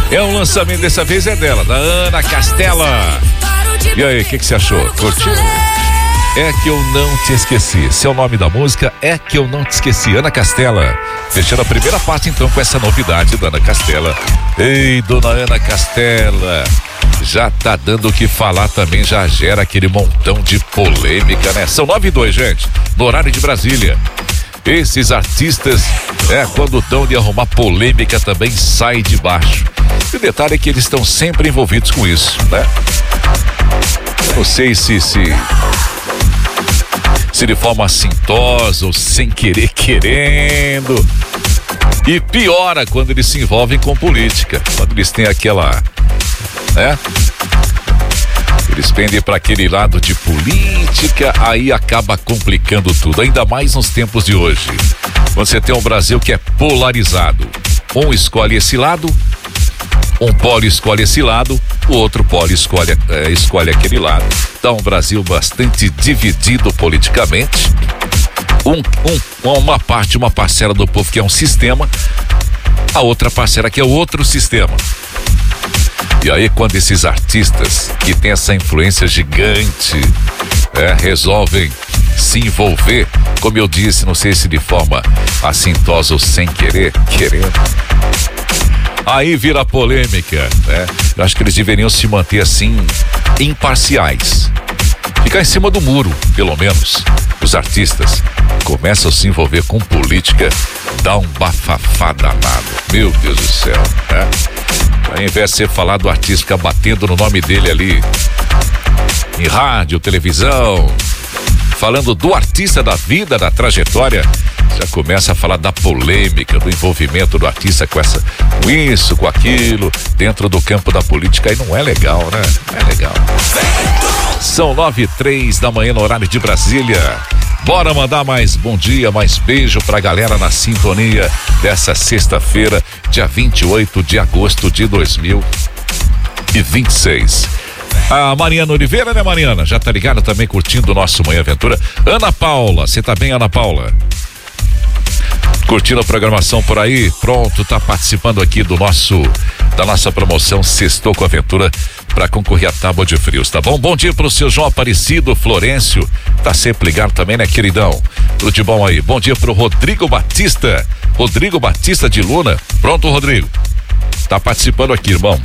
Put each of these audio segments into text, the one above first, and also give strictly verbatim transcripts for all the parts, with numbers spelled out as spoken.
É um lançamento, dessa vez é dela, da Ana Castela. E aí, o que, que você achou? Curtiu? É que eu não te esqueci. Esse é o nome da música, É que eu não te esqueci. Ana Castela. Fechando a primeira parte então com essa novidade da Ana Castela. Ei, dona Ana Castela. Já tá dando o que falar também, já gera aquele montão de polêmica, né? São nove e dois, gente, no horário de Brasília. Esses artistas, é, quando dão de arrumar polêmica também sai de baixo. E o detalhe é que eles estão sempre envolvidos com isso, né? Eu não sei se se se de forma assintosa ou sem querer querendo. E piora quando eles se envolvem com política, quando eles têm aquela, né? Eles pendem para aquele lado de política, aí acaba complicando tudo, ainda mais nos tempos de hoje. Quando você tem um Brasil que é polarizado, um escolhe esse lado, um polo escolhe esse lado, o outro polo escolhe, é, escolhe aquele lado. Então, um Brasil bastante dividido politicamente. Um, um, uma parte, uma parcela do povo que é um sistema, a outra parcela que é outro sistema. E aí, quando esses artistas que têm essa influência gigante, é, resolvem se envolver, como eu disse, não sei se de forma assintosa ou sem querer, querendo, aí vira polêmica, né? Eu acho que eles deveriam se manter assim, imparciais. Ficar em cima do muro, pelo menos. Os artistas começam a se envolver com política, dá um bafafá danado. Meu Deus do céu, né? Ao invés de você falar do artista, ficar batendo no nome dele ali, em rádio, televisão, falando do artista, da vida, da trajetória, já começa a falar da polêmica, do envolvimento do artista com essa, com isso, com aquilo, dentro do campo da política, aí não é legal, né? Não é legal. São nove e três da manhã no horário de Brasília. Bora mandar mais bom dia, mais beijo pra galera na sintonia dessa sexta-feira, dia vinte e oito de agosto de dois mil e vinte e seis. A Mariana Oliveira, né, Mariana? Já tá ligada também curtindo o nosso Manhã Aventura. Ana Paula, você tá bem, Ana Paula? Curtindo a programação por aí? Pronto, tá participando aqui do nosso, da nossa promoção Sextou com Aventura para concorrer à tábua de frios, tá bom? Bom dia pro seu João Aparecido, Florencio, tá sempre ligado também, né, queridão? Tudo de bom aí. Bom dia pro Rodrigo Batista, Rodrigo Batista de Luna. Pronto, Rodrigo? Tá participando aqui, irmão.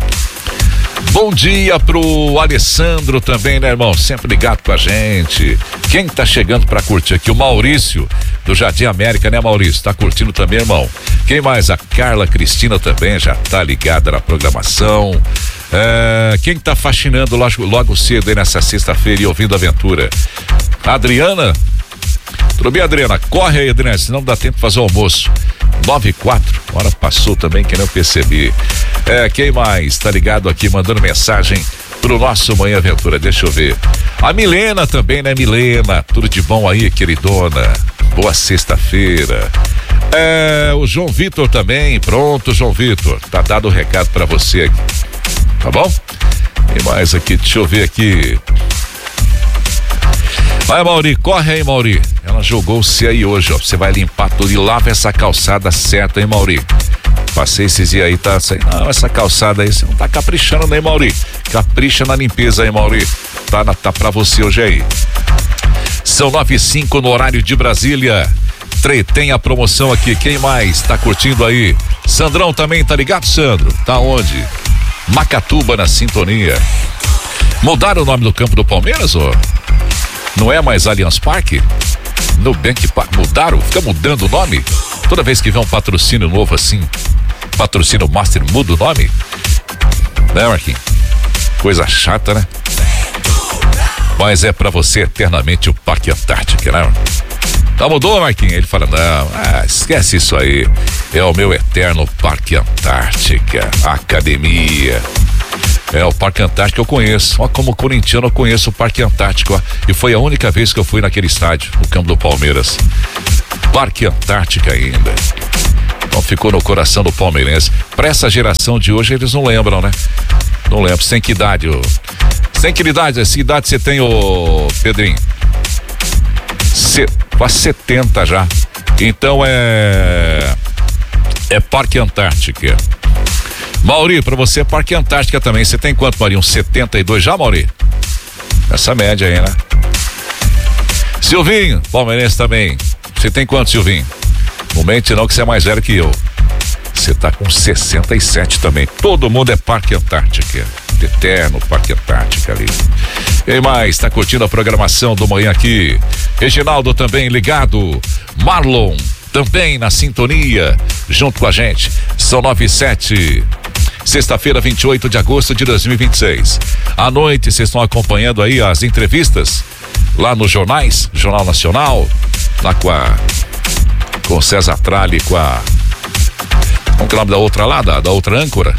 Bom dia pro Alessandro também, né, irmão? Sempre ligado com a gente. Quem tá chegando pra curtir aqui? O Maurício, do Jardim América, né, Maurício? Tá curtindo também, irmão? Quem mais? A Carla Cristina também já tá ligada na programação. É, quem tá faxinando logo, logo cedo aí nessa sexta-feira e ouvindo a aventura? A Adriana? Tudo bem, Adriana? Corre aí, Adriana, senão não dá tempo de fazer o almoço. nove e quatro, hora passou também, que não percebi. É, quem mais tá ligado aqui, mandando mensagem pro nosso Manhã Aventura? Deixa eu ver. A Milena também, né, Milena? Tudo de bom aí, queridona? Boa sexta-feira. É, o João Vitor também. Pronto, João Vitor, tá dado o recado pra você aqui, tá bom? E mais aqui, deixa eu ver aqui. Vai, Mauri, corre aí, Mauri. Ela jogou-se aí hoje, ó. Você vai limpar tudo e lava essa calçada certa, hein, Mauri? Passei esses dias aí, tá assim, não, essa calçada aí, você não tá caprichando, né, Mauri? Capricha na limpeza aí, Mauri. Tá, na, tá pra você hoje aí. São nove e cinco no horário de Brasília. Tre, tem a promoção aqui. Quem mais tá curtindo aí? Sandrão também, tá ligado, Sandro? Tá onde? Macatuba na sintonia. Mudaram o nome do campo do Palmeiras, ó? Não é mais Allianz Parque? Nubank Park, mudaram? Fica mudando o nome? Toda vez que vem um patrocínio novo assim, patrocínio Master, muda o nome? Né, Marquinhos? Coisa chata, né? Mas é pra você eternamente o Parque Antártica, né? Tá, mudou, Marquinhos? Ele fala, não, ah, esquece isso aí. É o meu eterno Parque Antártica, academia. É, o Parque Antártico eu conheço. Ó, como corintiano eu conheço o Parque Antártico, ó. E foi a única vez que eu fui naquele estádio, no campo do Palmeiras. Parque Antártica ainda. Então ficou no coração do palmeirense. Pra essa geração de hoje eles não lembram, né? Não lembro. Sem que idade, ô? Sem que idade, que idade você tem, ô Pedrinho? Se, quase setenta já. Então é... É Parque Antártica. Mauri, pra você é Parque Antártica também. Você tem quanto, Mauri? Uns setenta e dois já, Mauri? Essa média aí, né? Silvinho, palmeirense também. Você tem quanto, Silvinho? Não mente não que você é mais velho que eu. Você tá com sessenta e sete também. Todo mundo é Parque Antártica. Eterno Parque Antártica ali. E mais, tá curtindo a programação do manhã aqui. Reginaldo também ligado. Marlon também na sintonia, junto com a gente. São nove e sete. Sexta-feira, vinte e oito de agosto de dois mil e vinte e seis. À noite, vocês estão acompanhando aí as entrevistas lá nos jornais, Jornal Nacional, lá com a com César Tralli, com a como que é o nome da outra lá, da, da outra âncora?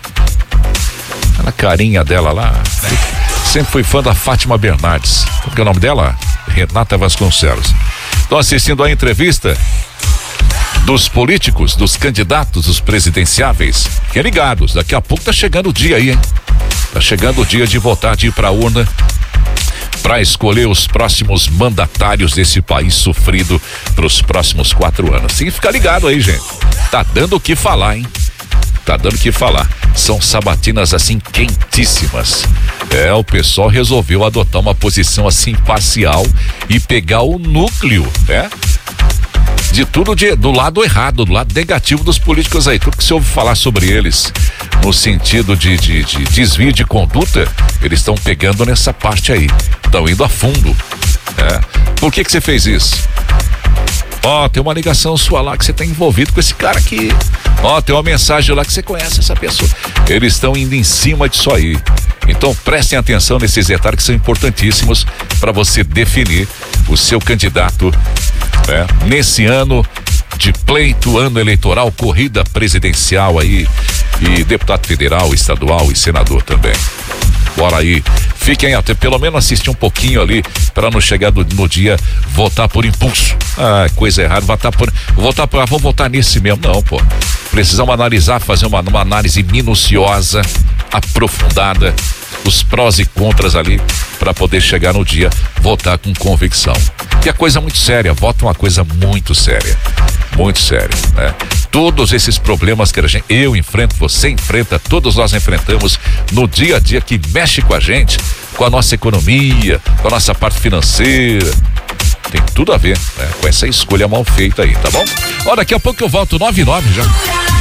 A carinha dela lá. Sempre fui fã da Fátima Bernardes. Como que é o nome dela? Renata Vasconcelos. Estão assistindo a entrevista dos políticos, dos candidatos, dos presidenciáveis. Fiquem ligados, daqui a pouco tá chegando o dia aí, hein? Tá chegando o dia de votar, de ir pra urna para escolher os próximos mandatários desse país sofrido pros próximos quatro anos. Sim, fica ligado aí, gente. Tá dando o que falar, hein? Tá dando o que falar. São sabatinas assim quentíssimas. É, o pessoal resolveu adotar uma posição assim parcial e pegar o núcleo, né? De tudo de, do lado errado, do lado negativo dos políticos aí. Tudo que você ouve falar sobre eles no sentido de, de, de desvio de conduta, eles estão pegando nessa parte aí. Estão indo a fundo. É. Por que que você fez isso? Ó, oh, tem uma ligação sua lá que você tá envolvido com esse cara aqui. Ó, oh, tem uma mensagem lá que você conhece essa pessoa. Eles estão indo em cima disso aí. Então prestem atenção nesses detalhes que são importantíssimos para você definir o seu candidato, né? Nesse ano de pleito, ano eleitoral, corrida presidencial aí, e deputado federal, estadual e senador também. Bora aí, fiquem até pelo menos assistir um pouquinho ali para não chegar do, no dia votar por impulso. Ah, coisa errada, votar por votar por, ah, vou votar nesse mesmo, não, pô. Precisamos analisar, fazer uma, uma análise minuciosa, aprofundada, os prós e contras ali para poder chegar no dia votar com convicção. Que é coisa muito séria, voto é uma coisa muito séria, muito séria, né? Todos esses problemas que a gente, eu enfrento, você enfrenta, todos nós enfrentamos no dia a dia que mexe com a gente, com a nossa economia, com a nossa parte financeira. Tem tudo a ver, né, com essa escolha mal feita aí, tá bom? Ó, daqui a pouco eu volto nove e nove já.